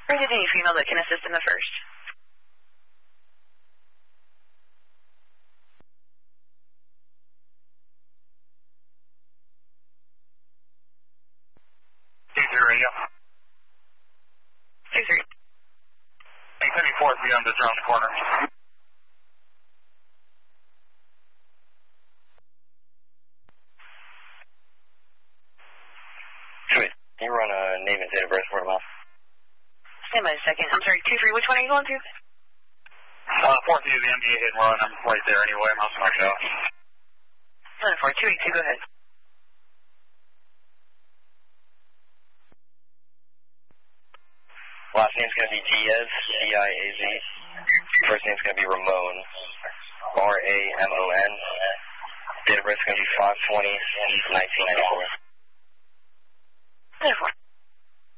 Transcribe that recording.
Rated any female that can assist in the first. Radio. 2-3. 874 beyond the around the corner. Sweet. Can you run a name and date of birth for him? Stand by a second. I'm sorry, 2-3. Which one are you going to? 4th is the MDA hit and run. I'm right there anyway. I'm also knocked out. 4, 282, go ahead. Last name's going to be Diaz, D-I-A-Z. First name's going to be Ramon, R-A-M-O-N. Date of birth's going to be 5/20/1994. 4.